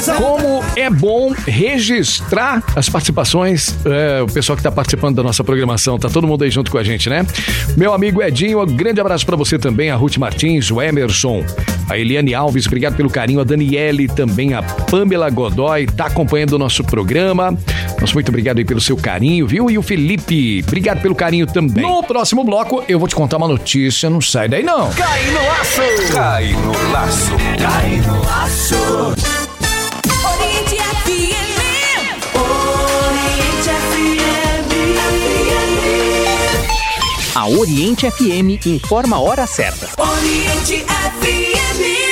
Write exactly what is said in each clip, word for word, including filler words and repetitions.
Como é bom registrar as participações, é, o pessoal que está participando da nossa programação, tá todo mundo aí junto com a gente, né? Meu amigo Edinho, um grande abraço para você também, a Ruth Martins, o Emerson, a Eliane Alves, obrigado pelo carinho, a Daniele, também a Pamela Godoy, tá acompanhando o nosso programa. Nosso muito obrigado aí pelo seu carinho, viu? E o Felipe, obrigado pelo carinho também. No próximo bloco, eu vou te contar uma notícia, não sai daí não. Cai no laço! Cai no laço! Cai no laço! Oriente F M! Oriente F M! A Oriente F M informa a hora certa. Oriente F M!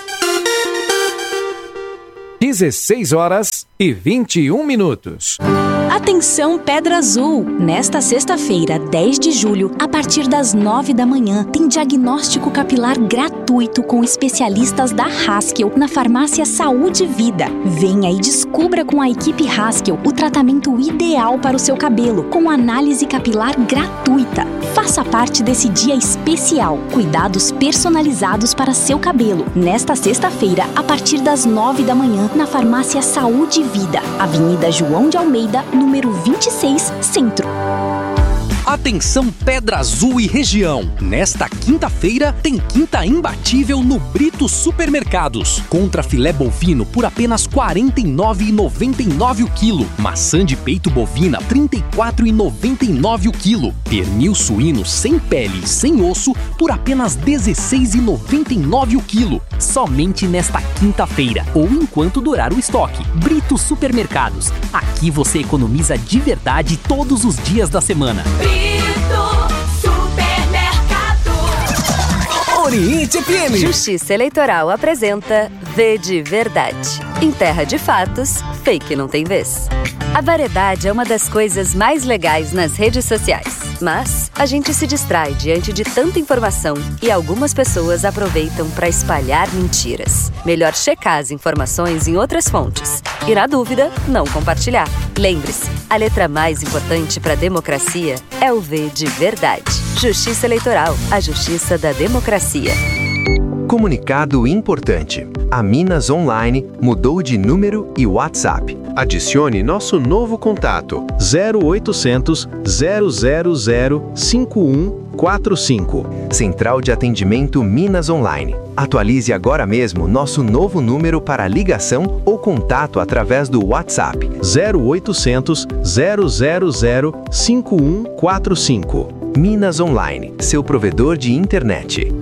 dezesseis horas e vinte e um minutos. Atenção Pedra Azul! Nesta sexta-feira, dez de julho, a partir das nove da manhã, tem diagnóstico capilar gratuito com especialistas da Haskell na farmácia Saúde e Vida. Venha e descubra com a equipe Haskell o tratamento ideal para o seu cabelo, com análise capilar gratuita. Faça parte desse dia especial. Cuidados personalizados para seu cabelo. Nesta sexta-feira, a partir das nove da manhã, na farmácia Saúde e Vida, Avenida João de Almeida, número vinte e seis, Centro. Atenção Pedra Azul e região. Nesta quinta-feira tem quinta imbatível no Brito Supermercados. Contra filé bovino por apenas quarenta e nove reais e noventa e nove centavos o quilo. Maçã de peito bovina trinta e quatro reais e noventa e nove centavos o quilo. Pernil suíno sem pele e sem osso por apenas dezesseis reais e noventa e nove centavos o quilo. Somente nesta quinta-feira ou enquanto durar o estoque. Brito Supermercados. Aqui você economiza de verdade todos os dias da semana. Supermercado. Oriente F M. Justiça Eleitoral apresenta V de Verdade. Em terra de fatos, fake não tem vez. A variedade é uma das coisas mais legais nas redes sociais. Mas a gente se distrai diante de tanta informação e algumas pessoas aproveitam para espalhar mentiras. Melhor checar as informações em outras fontes. E na dúvida, não compartilhar. Lembre-se, a letra mais importante para a democracia é o V de Verdade. Justiça Eleitoral, a justiça da democracia. Comunicado importante. A Minas Online mudou de número e WhatsApp. Adicione nosso novo contato zero oitocentos, zero zero zero, cinco um quatro cinco. Central de Atendimento Minas Online. Atualize agora mesmo nosso novo número para ligação ou contato através do WhatsApp zero oitocentos, zero zero zero, cinco um quatro cinco. Minas Online, seu provedor de internet.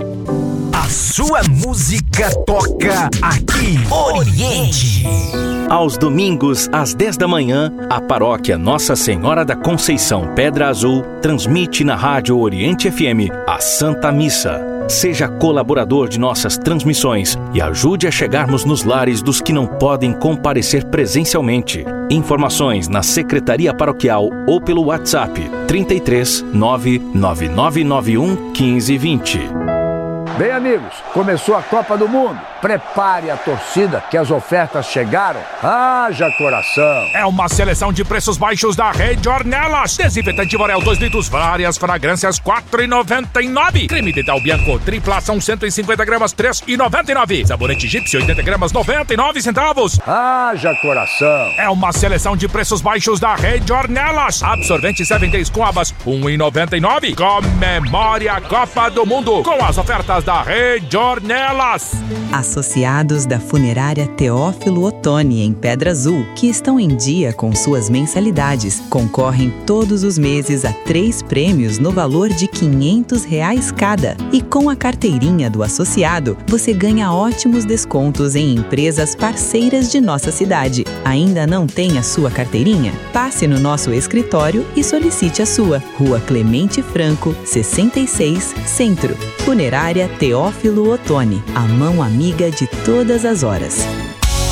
A sua música toca aqui. Oriente. Aos domingos, às dez da manhã, a paróquia Nossa Senhora da Conceição Pedra Azul transmite na Rádio Oriente F M a Santa Missa. Seja colaborador de nossas transmissões e ajude a chegarmos nos lares dos que não podem comparecer presencialmente. Informações na Secretaria Paroquial ou pelo WhatsApp trinta e três, nove nove nove nove um, quinze, vinte. Bem, amigos, começou a Copa do Mundo. Prepare a torcida que as ofertas chegaram. Haja coração. É uma seleção de preços baixos da Rede Ornelas. Desinfetante Vorel dois litros, várias fragrâncias quatro reais e noventa e nove. Creme Dental Bianco, triplação cento e cinquenta gramas, três reais e noventa e nove. Sabonete Gypsy, oitenta gramas, noventa e nove centavos. Haja coração. É uma seleção de preços baixos da Rede Ornelas. Absorvente sete Days com abas, um real e noventa e nove. Comemore a Copa do Mundo com as ofertas da Rede Ornelas. Associados da Funerária Teófilo Otoni, em Pedra Azul, que estão em dia com suas mensalidades, concorrem todos os meses a três prêmios no valor de quinhentos reais cada. E com a carteirinha do associado, você ganha ótimos descontos em empresas parceiras de nossa cidade. Ainda não tem a sua carteirinha? Passe no nosso escritório e solicite a sua. Rua Clemente Franco, sessenta e seis, Centro. Funerária Teófilo Otoni, a mão amiga de todas as horas.